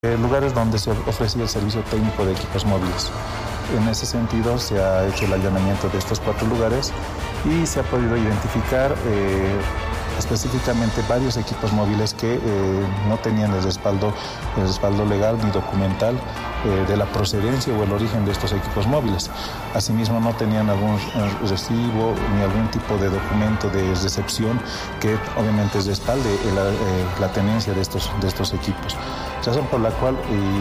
lugares donde se ofrecía el servicio técnico de equipos móviles. En ese sentido se ha hecho el allanamiento de estos 4 lugares y se ha podido identificar específicamente varios equipos móviles que no tenían el respaldo legal ni documental de la procedencia o el origen de estos equipos móviles. Asimismo, no tenían algún recibo ni algún tipo de documento de recepción que obviamente respalde la tenencia de estos equipos. Razón por la cual,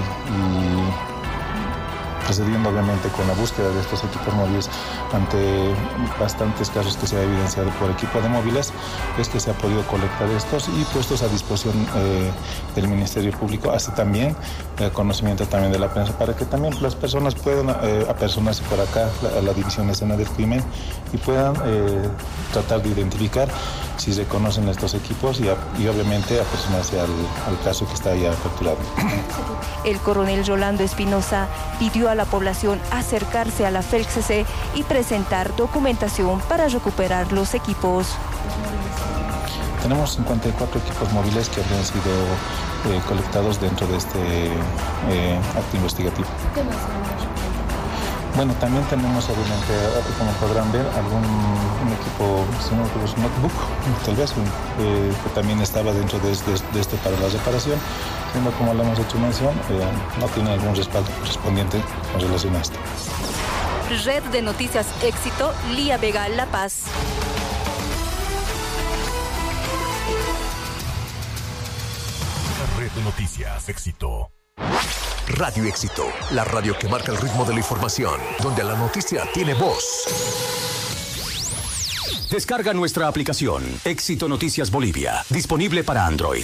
procediendo obviamente con la búsqueda de estos equipos móviles ante bastantes casos que se ha evidenciado por equipo de móviles, es que se ha podido colectar estos y puestos a disposición del Ministerio Público, hasta también conocimiento también de la prensa, para que también las personas puedan apersonarse por acá a la División de Escena del Crimen y puedan tratar de identificar si se conocen estos equipos y obviamente apersonarse al caso que está ya capturado. El coronel Rolando Espinosa pidió a la población acercarse a la FELCC y presentar documentación para recuperar los equipos. Tenemos 54 equipos móviles que habían sido colectados dentro de este acto investigativo. ¿Qué más? Bueno, también tenemos obviamente, como podrán ver, un equipo, si no recuerdo, un notebook, tal vez, que también estaba dentro de este para la reparación, siendo como le hemos hecho mención, no tiene algún respaldo correspondiente con relación a esto. Red de Noticias Éxito, Lía Vega, La Paz. Red de Noticias Éxito. Radio Éxito, la radio que marca el ritmo de la información, donde la noticia tiene voz. Descarga nuestra aplicación, Éxito Noticias Bolivia, disponible para Android.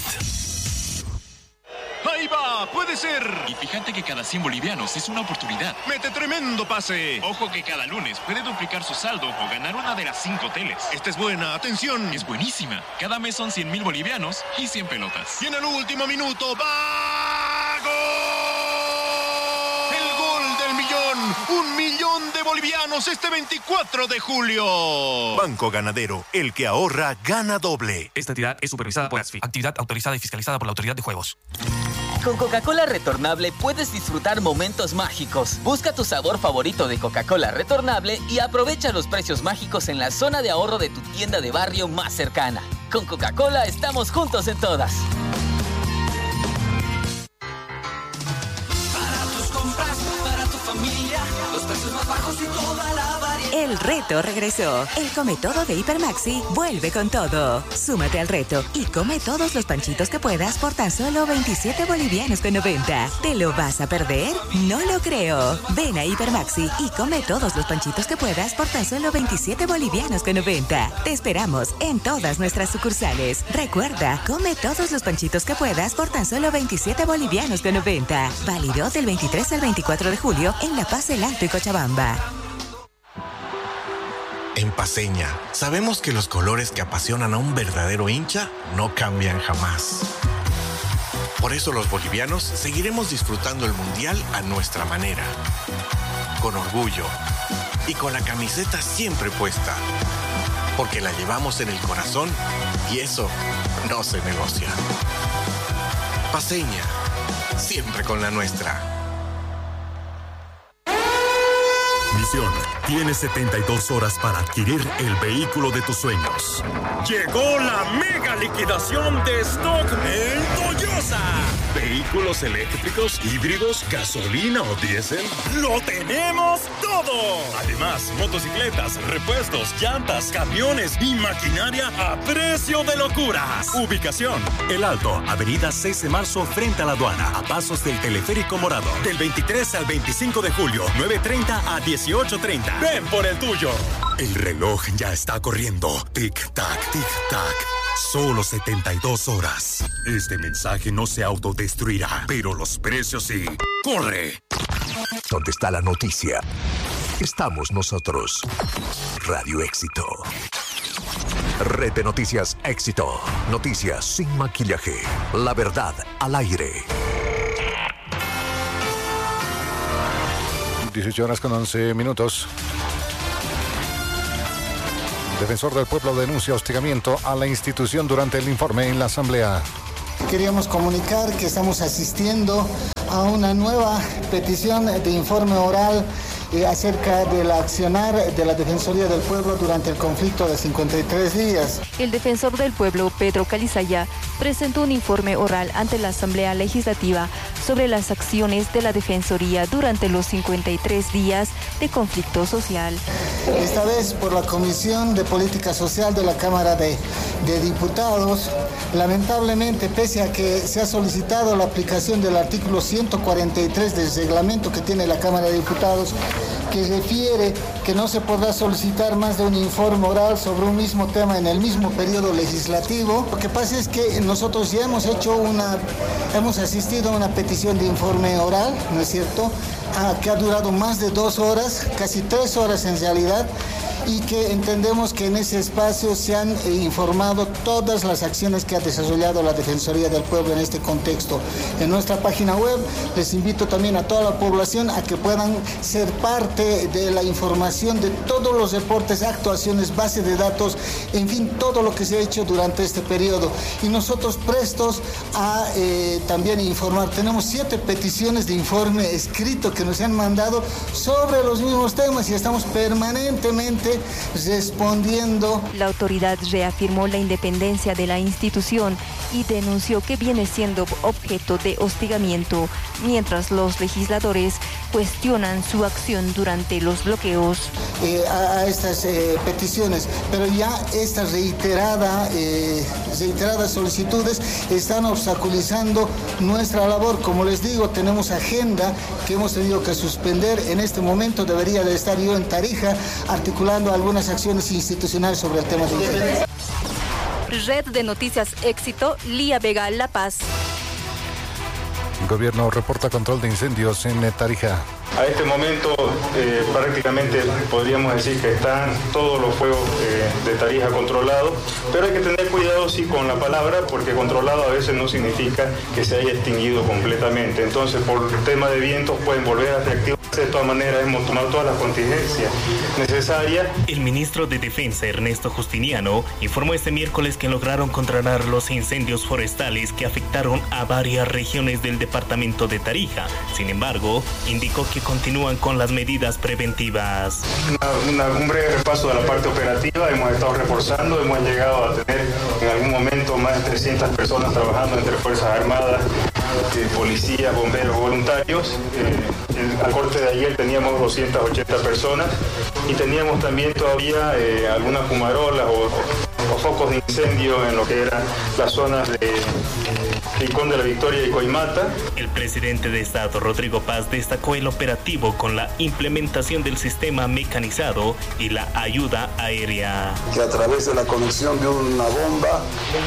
¡Ahí va! ¡Puede ser! Y fíjate que cada 100 bolivianos es una oportunidad. ¡Mete tremendo pase! Ojo que cada lunes puede duplicar su saldo o ganar una de las 5 teles. Esta es buena, atención. Es buenísima. Cada mes son 100.000 bolivianos y 100 pelotas. Y en el último minuto, ¡va! ¡Gol! ¡El gol del millón! ¡1 millón de bolivianos este 24 de julio! Banco Ganadero, el que ahorra, gana doble. Esta entidad es supervisada por ASFI, actividad autorizada y fiscalizada por la Autoridad de Juegos. Con Coca-Cola Retornable puedes disfrutar momentos mágicos. Busca tu sabor favorito de Coca-Cola Retornable y aprovecha los precios mágicos en la zona de ahorro de tu tienda de barrio más cercana. Con Coca-Cola estamos juntos en todas. Para tus compras, para tu familia, los precios más bajos y toda la variedad. El reto regresó. El Come Todo de Hipermaxi vuelve con todo. Súmate al reto y come todos los panchitos que puedas por tan solo 27 bolivianos con 90. ¿Te lo vas a perder? No lo creo. Ven a Hipermaxi y come todos los panchitos que puedas por tan solo 27 bolivianos con 90. Te esperamos en todas nuestras sucursales. Recuerda, come todos los panchitos que puedas por tan solo 27 bolivianos con 90. Válido del 23 al 24 de julio en La Paz, El Alto y Cochabamba. En Paceña, sabemos que los colores que apasionan a un verdadero hincha no cambian jamás. Por eso los bolivianos seguiremos disfrutando el Mundial a nuestra manera. Con orgullo y con la camiseta siempre puesta. Porque la llevamos en el corazón y eso no se negocia. Paceña, siempre con la nuestra. Misión: tienes 72 horas para adquirir el vehículo de tus sueños. Llegó la mega liquidación de stock en Toyosa. ¿Vehículos eléctricos, híbridos, gasolina o diésel? ¡Lo tenemos todo! Además, motocicletas, repuestos, llantas, camiones y maquinaria a precio de locuras. Ubicación: El Alto, avenida 6 de marzo frente a la aduana, a pasos del Teleférico Morado. Del 23 al 25 de julio, 9:30 a 18:30. Ven por el tuyo. El reloj ya está corriendo. Tic-tac, tic-tac. Solo 72 horas. Este mensaje no se autodestruirá, pero los precios sí. ¡Corre! ¿Dónde está la noticia? Estamos nosotros. Radio Éxito. Red de Noticias Éxito. Noticias sin maquillaje. La verdad al aire. 18 horas con 11 minutos. Defensor del Pueblo denuncia hostigamiento a la institución durante el informe en la Asamblea. Queríamos comunicar que estamos asistiendo a una nueva petición de informe oral acerca del accionar de la Defensoría del Pueblo durante el conflicto de 53 días. El defensor del pueblo, Pedro Calizaya, presentó un informe oral ante la Asamblea Legislativa sobre las acciones de la Defensoría durante los 53 días de conflicto social. Esta vez por la Comisión de Política Social de la Cámara de Diputados, lamentablemente, pese a que se ha solicitado la aplicación del artículo 143 del reglamento que tiene la Cámara de Diputados, que refiere que no se podrá solicitar más de un informe oral sobre un mismo tema en el mismo periodo legislativo. Lo que pasa es que nosotros ya hemos asistido a una petición de informe oral, ¿no es cierto?, que ha durado más de 2 horas, casi 3 horas en realidad, y que entendemos que en ese espacio se han informado todas las acciones que ha desarrollado la Defensoría del Pueblo en este contexto. En nuestra página web les invito también a toda la población a que puedan ser parte de la información de todos los reportes, actuaciones, base de datos, en fin, todo lo que se ha hecho durante este periodo. Y nosotros prestos a también informar. Tenemos 7 peticiones de informe escrito que nos han mandado sobre los mismos temas y estamos permanentemente respondiendo. La autoridad reafirmó la independencia de la institución y denunció que viene siendo objeto de hostigamiento, mientras los legisladores cuestionan su acción durante los bloqueos. A estas peticiones, pero ya estas reiteradas solicitudes están obstaculizando nuestra labor. Como les digo, tenemos agenda que hemos tenido que suspender. En este momento debería de estar yo en Tarija articulando algunas acciones institucionales sobre el tema de incendios. Red de Noticias Éxito, Lía Vega, La Paz. El gobierno reporta control de incendios en Tarija. A este momento prácticamente podríamos decir que están todos los fuegos de Tarija controlados, pero hay que tener cuidado sí con la palabra, porque controlado a veces no significa que se haya extinguido completamente. Entonces, por tema de vientos pueden volver a reactivarse. De todas maneras, hemos tomado todas las contingencias necesarias. El ministro de Defensa, Ernesto Justiniano, informó este miércoles que lograron controlar los incendios forestales que afectaron a varias regiones del departamento de Tarija. Sin embargo, indicó que continúan con las medidas preventivas. Un breve repaso de la parte operativa. Hemos estado reforzando, hemos llegado a tener en algún momento más de 300 personas trabajando entre Fuerzas Armadas, policía, bomberos, voluntarios. Al corte de ayer teníamos 280 personas y teníamos también todavía algunas fumarolas o focos de incendio en lo que eran las zonas de Rincón de la Victoria y Coimata. El presidente de Estado, Rodrigo Paz, destacó el operativo con la implementación del sistema mecanizado y la ayuda aérea. Que a través de la conexión de una bomba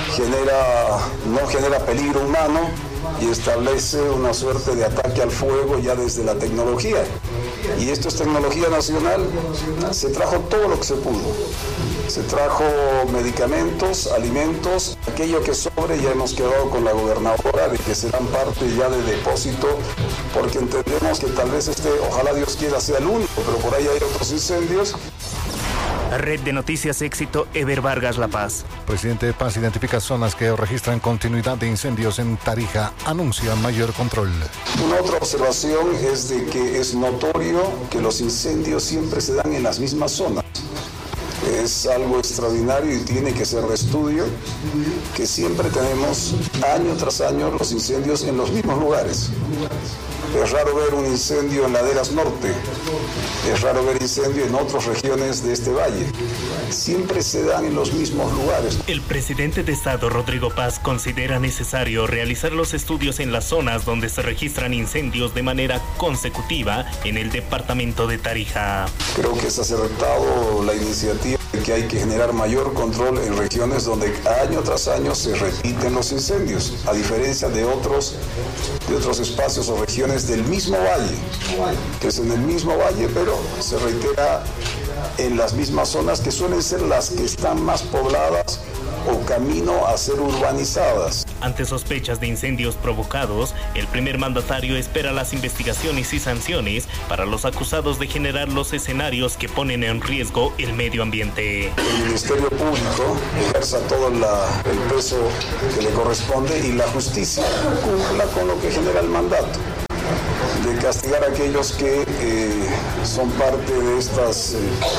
no genera peligro humano y establece una suerte de ataque al fuego ya desde la tecnología. Y esto es tecnología nacional. Se trajo todo lo que se pudo. Se trajo medicamentos, alimentos, aquello que sobre ya hemos quedado con la gobernadora de que serán parte ya de depósito, porque entendemos que tal vez ojalá Dios quiera, sea el único, pero por ahí hay otros incendios. Red de Noticias Éxito, Eber Vargas, La Paz. Presidente Paz identifica zonas que registran continuidad de incendios en Tarija, anuncia mayor control. Una otra observación es de que es notorio que los incendios siempre se dan en las mismas zonas. Es algo extraordinario y tiene que ser de estudio, que siempre tenemos año tras año los incendios en los mismos lugares. Es raro ver un incendio en Laderas Norte, es raro ver incendio en otras regiones de este valle. Siempre se dan en los mismos lugares. El presidente de Estado, Rodrigo Paz, considera necesario realizar los estudios en las zonas donde se registran incendios de manera consecutiva en el departamento de Tarija. Creo que es acertado la iniciativa de que hay que generar mayor control en regiones donde año tras año se repiten los incendios, a diferencia de otros espacios o regiones del mismo valle, que es en el mismo valle, pero se reitera en las mismas zonas que suelen ser las que están más pobladas o camino a ser urbanizadas. Ante sospechas de incendios provocados, el primer mandatario espera las investigaciones y sanciones para los acusados de generar los escenarios que ponen en riesgo el medio ambiente. El Ministerio Público ejerza todo el peso que le corresponde y la justicia cumpla con lo que genera el mandato, de castigar a aquellos que son parte de estos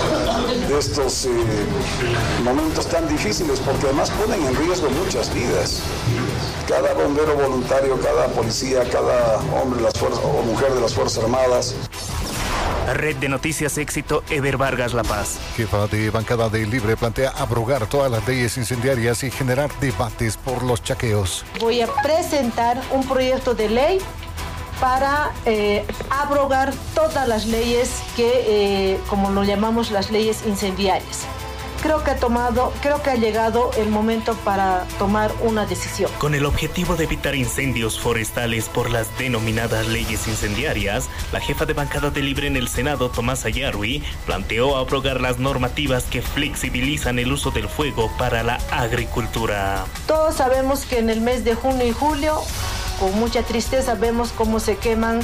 momentos tan difíciles, porque además ponen en riesgo muchas vidas. Cada bombero voluntario, cada policía, cada hombre o mujer de las Fuerzas Armadas. Red de Noticias Éxito, Eber Vargas, La Paz. Jefa de bancada de Libre plantea abrogar todas las leyes incendiarias y generar debates por los chaqueos. Voy a presentar un proyecto de ley para abrogar todas las leyes que, como lo llamamos, las leyes incendiarias. Creo que ha llegado el momento para tomar una decisión. Con el objetivo de evitar incendios forestales por las denominadas leyes incendiarias, la jefa de bancada de Libre en el Senado, Tomás Ayarwi, planteó abrogar las normativas que flexibilizan el uso del fuego para la agricultura. Todos sabemos que en el mes de junio y julio, con mucha tristeza, vemos cómo se queman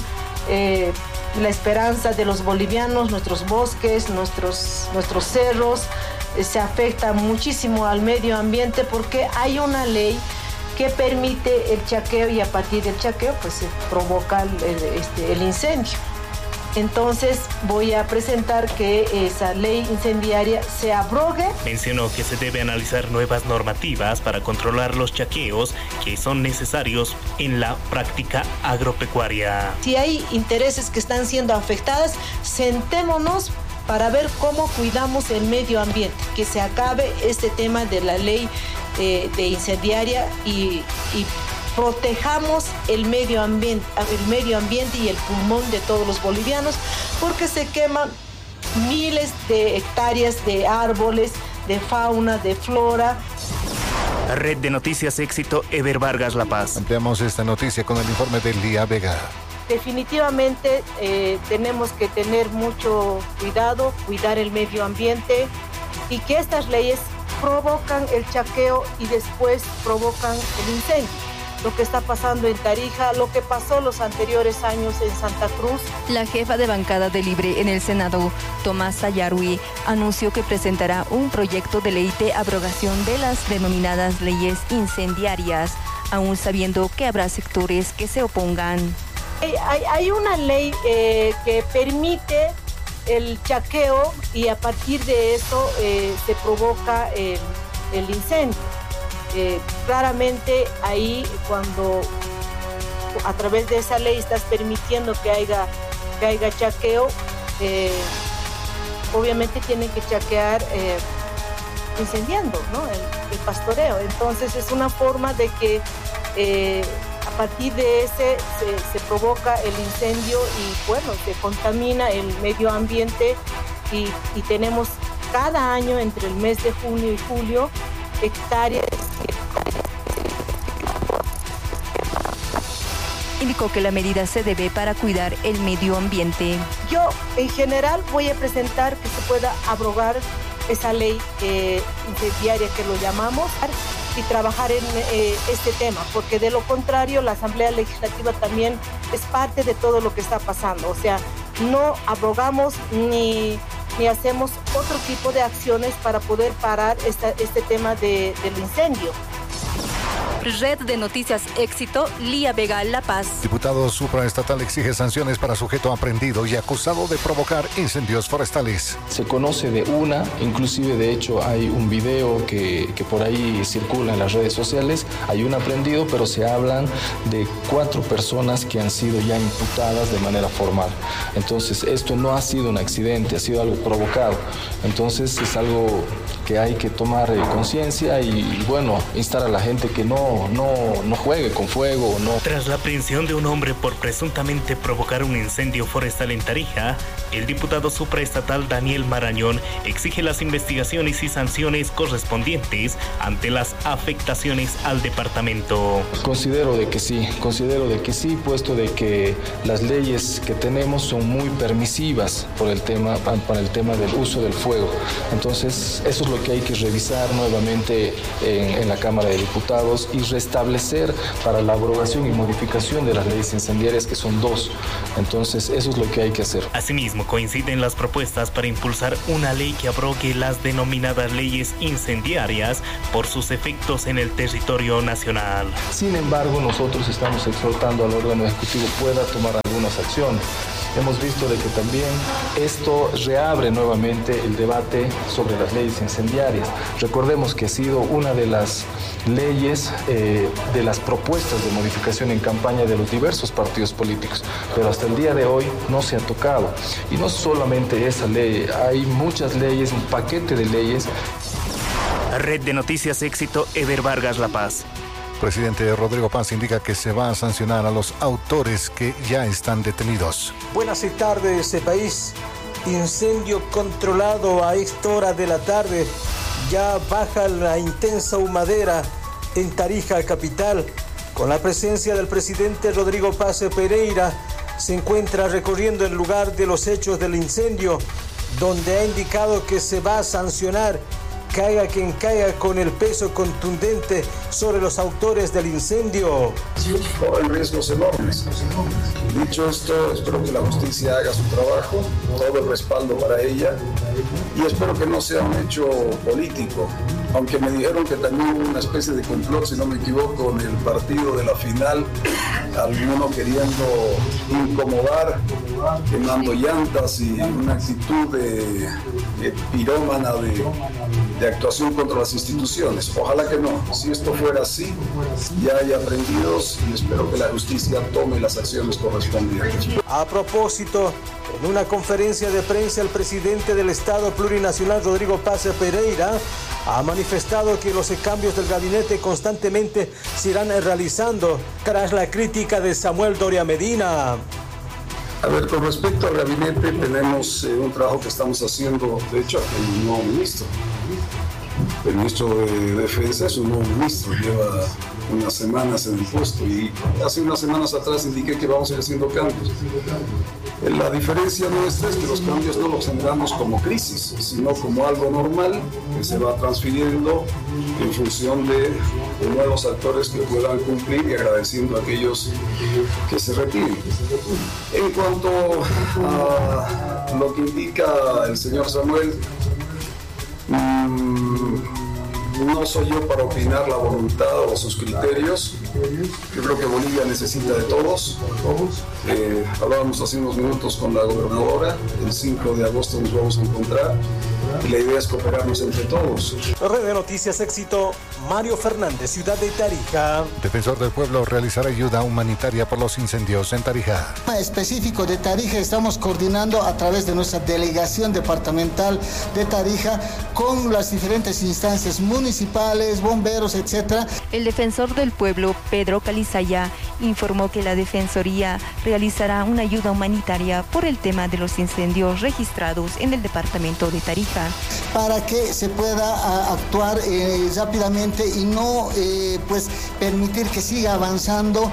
la esperanza de los bolivianos, nuestros bosques, nuestros cerros. Se afecta muchísimo al medio ambiente porque hay una ley que permite el chaqueo y a partir del chaqueo pues se provoca el incendio. Entonces voy a presentar que esa ley incendiaria se abrogue. Mencionó que se debe analizar nuevas normativas para controlar los chaqueos que son necesarios en la práctica agropecuaria. Si hay intereses que están siendo afectadas, sentémonos para ver cómo cuidamos el medio ambiente, que se acabe este tema de la ley de incendiaria y protejamos el medio ambiente y el pulmón de todos los bolivianos, porque se queman miles de hectáreas de árboles, de fauna, de flora. Red de Noticias Éxito, Eber Vargas, La Paz. Ampliamos esta noticia con el informe de Lía Vega. Definitivamente tenemos que tener mucho cuidado, cuidar el medio ambiente y que estas leyes provocan el chaqueo y después provocan el incendio. Lo que está pasando en Tarija, lo que pasó los anteriores años en Santa Cruz. La jefa de bancada de Libre en el Senado, Tomás Ayarwi, anunció que presentará un proyecto de ley de abrogación de las denominadas leyes incendiarias, aún sabiendo que habrá sectores que se opongan. Hay una ley que permite el chaqueo y a partir de eso se provoca el incendio. Claramente ahí cuando a través de esa ley estás permitiendo que haya chaqueo, obviamente tienen que chaquear incendiando, ¿no? el pastoreo. Entonces es una forma de que a partir de ese se provoca el incendio y bueno, se contamina el medio ambiente y tenemos cada año entre el mes de junio y julio hectáreas. Indicó que la medida se debe para cuidar el medio ambiente. Yo en general voy a presentar que se pueda abrogar esa ley incendiaria que lo llamamos y trabajar en este tema, porque de lo contrario la Asamblea Legislativa también es parte de todo lo que está pasando. O sea, no abrogamos ni hacemos otro tipo de acciones para poder parar este tema del incendio. Red de Noticias Éxito, Lía Vega, La Paz. Diputado supraestatal exige sanciones para sujeto aprehendido y acusado de provocar incendios forestales. Se conoce de una, inclusive de hecho hay un video que por ahí circula en las redes sociales. Hay un aprehendido, pero se hablan de 4 personas que han sido ya imputadas de manera formal. Entonces esto no ha sido un accidente, ha sido algo provocado. Entonces es algo que hay que tomar conciencia y bueno, instar a la gente que no juegue con fuego. No. Tras la aprehensión de un hombre por presuntamente provocar un incendio forestal en Tarija, el diputado supraestatal Daniel Marañón exige las investigaciones y sanciones correspondientes ante las afectaciones al departamento. Considero de que sí, puesto de que las leyes que tenemos son muy permisivas para el tema del uso del fuego. Entonces, eso es lo lo que hay que revisar nuevamente en la Cámara de Diputados y restablecer para la abrogación y modificación de las leyes incendiarias, que son 2. Entonces, eso es lo que hay que hacer. Asimismo, coinciden las propuestas para impulsar una ley que abrogue las denominadas leyes incendiarias por sus efectos en el territorio nacional. Sin embargo, nosotros estamos exhortando al órgano ejecutivo pueda tomar algunas acciones. Hemos visto de que también esto reabre nuevamente el debate sobre las leyes incendiarias. Recordemos que ha sido una de las leyes, de las propuestas de modificación en campaña de los diversos partidos políticos, pero hasta el día de hoy no se ha tocado. Y no solamente esa ley, hay muchas leyes, un paquete de leyes. Red de Noticias Éxito, Ever Vargas, La Paz. Presidente Rodrigo Paz indica que se va a sancionar a los autores que ya están detenidos. Buenas tardes, país. Incendio controlado a esta hora de la tarde. Ya baja la intensa humadera en Tarija, capital. Con la presencia del presidente Rodrigo Paz Pereira, se encuentra recorriendo el lugar de los hechos del incendio, donde ha indicado que se va a sancionar, caiga quien caiga, con el peso contundente sobre los autores del incendio. Corren riesgos enormes. Dicho esto, espero que la justicia haga su trabajo, todo el respaldo para ella, y espero que no sea un hecho político, aunque me dijeron que también hubo una especie de complot, si no me equivoco, en el partido de la final, alguno queriendo incomodar, quemando llantas y una actitud de pirómana de actuación contra las instituciones. Ojalá que no. Si esto fuera así, ya hay aprendidos y espero que la justicia tome las acciones correspondientes. A propósito, en una conferencia de prensa, el presidente del Estado Plurinacional, Rodrigo Paz Pereira, ha manifestado que los cambios del gabinete constantemente se irán realizando tras la crítica de Samuel Doria Medina. A ver, con respecto al gabinete, tenemos un trabajo que estamos haciendo. De hecho, hay un nuevo ministro. El ministro de Defensa es un nuevo ministro, lleva unas semanas en el puesto y hace unas semanas atrás indiqué que vamos a ir haciendo cambios. La diferencia nuestra es que los cambios no los generamos como crisis, sino como algo normal que se va transfiriendo en función de nuevos actores que puedan cumplir y agradeciendo a aquellos que se retiren. En cuanto a lo que indica el señor Samuel, no soy yo para opinar la voluntad o sus criterios. Yo creo que Bolivia necesita de todos. Hablábamos hace unos minutos con la gobernadora. El 5 de agosto nos vamos a encontrar y la idea es cooperarnos entre todos. Red de Noticias Éxito, Mario Fernández, Ciudad de Tarija. Defensor del Pueblo realizará ayuda humanitaria por los incendios en Tarija. Específico de Tarija estamos coordinando a través de nuestra delegación departamental de Tarija con las diferentes instancias municipales, bomberos, etc. El defensor del pueblo, Pedro Calizaya, informó que la Defensoría realizará una ayuda humanitaria por el tema de los incendios registrados en el departamento de Tarija. Para que se pueda actuar rápidamente y no permitir que siga avanzando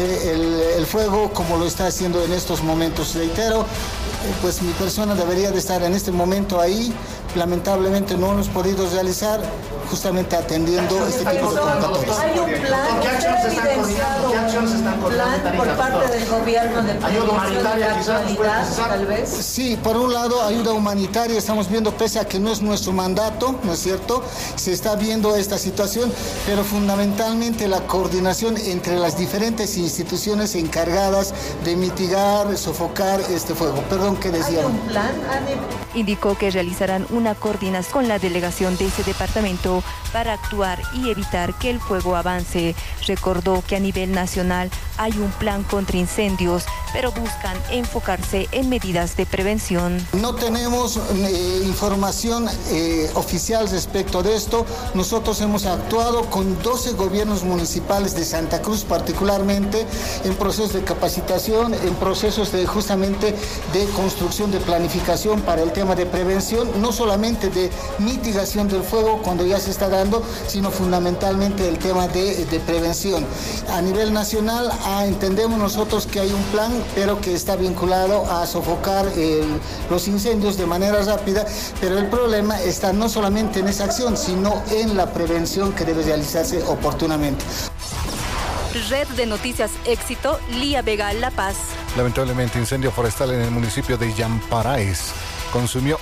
el fuego como lo está haciendo en estos momentos. Reitero, pues mi persona debería de estar en este momento ahí. Lamentablemente no hemos podido realizar, justamente atendiendo este tipo de convocatorias. ¿Hay un plan? ¿Qué acciones están coordinando por parte del gobierno de la actualidad, tal vez? Sí, por un lado, ayuda humanitaria, estamos viendo, pese a que no es nuestro mandato, ¿no es cierto? Se está viendo esta situación, pero fundamentalmente la coordinación entre las diferentes instituciones encargadas de mitigar, sofocar este fuego. Perdón, ¿qué decían? ¿Hay un plan? Indicó que realizarán una coordinación con la delegación de ese departamento para actuar y evitar que el fuego avance. Recordó que a nivel nacional hay un plan contra incendios, pero buscan enfocarse en medidas de prevención. No tenemos información oficial respecto de esto. Nosotros hemos actuado con 12 gobiernos municipales de Santa Cruz, particularmente en procesos de capacitación, en procesos de justamente de construcción de planificación para el tema de prevención, no solamente de mitigación del fuego cuando ya se está dando, sino fundamentalmente el tema de prevención. A nivel nacional entendemos nosotros que hay un plan, pero que está vinculado a sofocar los incendios de manera rápida, pero el problema está no solamente en esa acción, sino en la prevención que debe realizarse oportunamente. Red de Noticias Éxito, Lía Vega, La Paz. Lamentablemente, incendio forestal en el municipio de Yamparaes consumió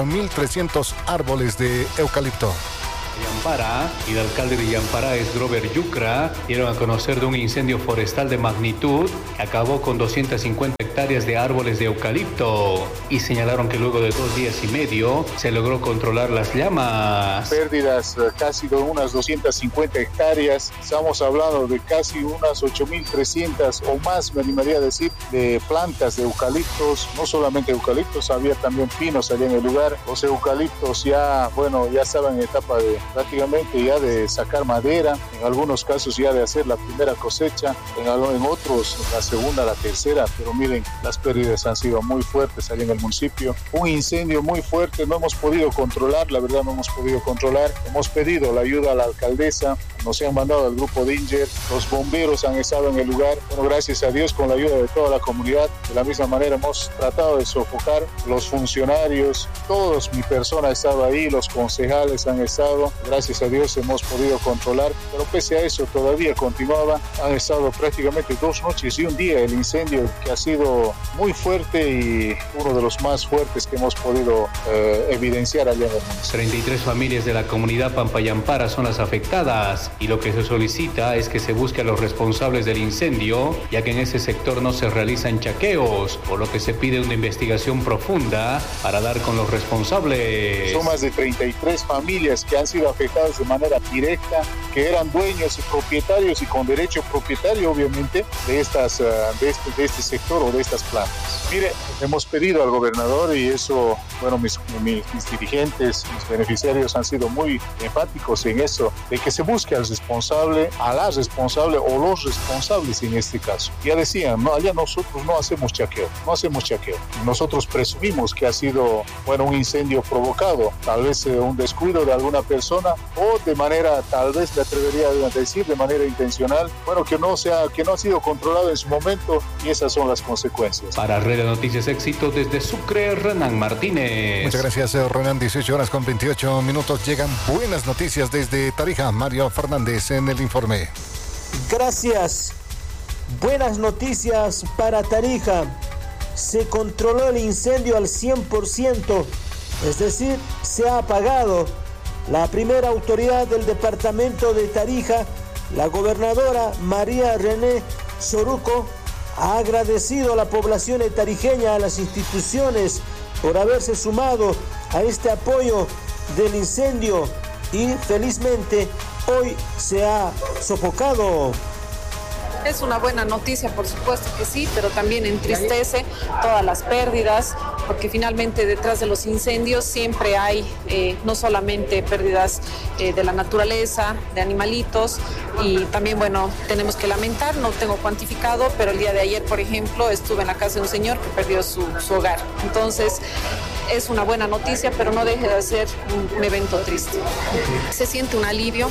8.300 árboles de eucalipto. Yampara y el alcalde de Yamparaes, Grover Yucra, dieron a conocer de un incendio forestal de magnitud que acabó con 250 hectáreas de árboles de eucalipto y señalaron que luego de 2 días y medio se logró controlar las llamas. Pérdidas casi de unas 250 hectáreas, estamos hablando de casi unas 8.300 o más, me animaría a decir, de plantas de eucaliptos, no solamente eucaliptos, había también pinos allá en el lugar. Los eucaliptos ya estaban en etapa de prácticamente ya de sacar madera, en algunos casos ya de hacer la primera cosecha, en otros la segunda, la tercera, pero miren, las pérdidas han sido muy fuertes allá en el municipio. Un incendio muy fuerte, no hemos podido controlar, la verdad no hemos podido controlar. Hemos pedido la ayuda a la alcaldesa, nos han mandado al grupo Dinger, los bomberos han estado en el lugar. Bueno, gracias a Dios, con la ayuda de toda la comunidad, de la misma manera hemos tratado de sofocar. Los funcionarios, todos, mi persona ha estado ahí, los concejales han estado. Gracias a Dios hemos podido controlar, pero pese a eso todavía continuaba. Han estado prácticamente 2 noches y un día el incendio, que ha sido muy fuerte y uno de los más fuertes que hemos podido evidenciar allá en el municipio. 33 familias de la comunidad Pampayampara son las afectadas y lo que se solicita es que se busque a los responsables del incendio, ya que en ese sector no se realizan chaqueos, por lo que se pide una investigación profunda para dar con los responsables. Son más de 33 familias que han sido afectadas de manera directa, que eran dueños y propietarios y con derecho propietario obviamente de este sector o de estas plantas. Mire, hemos pedido al gobernador y eso, bueno, mis dirigentes, mis beneficiarios han sido muy enfáticos en eso, de que se busque al responsable, a la responsable o los responsables en este caso. Ya decían, no, allá nosotros no hacemos chaqueo. Nosotros presumimos que ha sido, bueno, un incendio provocado, tal vez un descuido de alguna persona o de manera, tal vez me atrevería a decir, de manera intencional, bueno, que no ha sido controlado en su momento y esas son las consecuencias. Para Red de Noticias Éxito desde Sucre, Renan Martínez. Muchas gracias, Renan. 18:28. Llegan buenas noticias desde Tarija. Mario Fernández en el informe. Gracias. Buenas noticias para Tarija. Se controló el incendio al 100%, es decir, se ha apagado. La primera autoridad del departamento de Tarija, la gobernadora María René Soruco, ha agradecido a la población tarijeña, a las instituciones, por haberse sumado a este apoyo del incendio y felizmente hoy se ha sofocado. Es una buena noticia, por supuesto que sí, pero también entristece todas las pérdidas, porque finalmente detrás de los incendios siempre hay no solamente pérdidas de la naturaleza, de animalitos, y también, bueno, tenemos que lamentar, no tengo cuantificado, pero el día de ayer, por ejemplo, estuve en la casa de un señor que perdió su hogar. Entonces, es una buena noticia, pero no deje de ser un evento triste. Se siente un alivio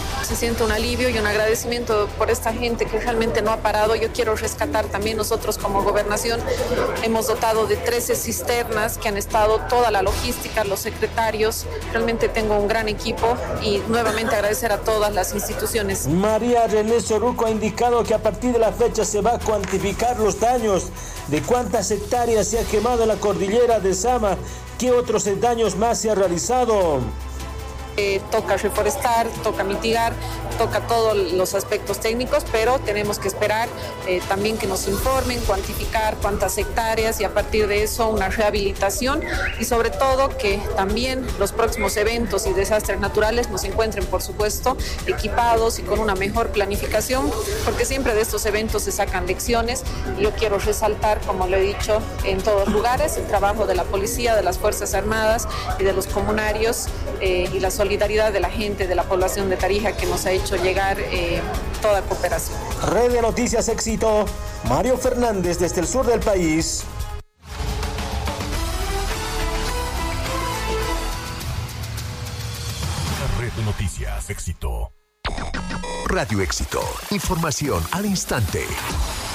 y un agradecimiento por esta gente que realmente no ha parado. Yo quiero rescatar también, nosotros como gobernación hemos dotado de 13 cisternas que han estado toda la logística, los secretarios. Realmente tengo un gran equipo y nuevamente agradecer a todas las instituciones. María René Soruco ha indicado que a partir de la fecha se va a cuantificar los daños de cuántas hectáreas se ha quemado en la cordillera de Sama. ¿Qué otros daños más se ha realizado? Toca reforestar, toca mitigar, toca todos los aspectos técnicos, pero tenemos que esperar también que nos informen, cuantificar cuántas hectáreas y a partir de eso una rehabilitación y sobre todo que también los próximos eventos y desastres naturales nos encuentren, por supuesto, equipados y con una mejor planificación, porque siempre de estos eventos se sacan lecciones. Yo quiero resaltar, como lo he dicho en todos lugares, el trabajo de la policía, de las Fuerzas Armadas y de los comunarios y la solidaridad de la gente, de la población de Tarija que nos ha hecho llegar toda cooperación. Red de Noticias Éxito, Mario Fernández desde el sur del país. Red de Noticias Éxito. Radio Éxito. Información al instante.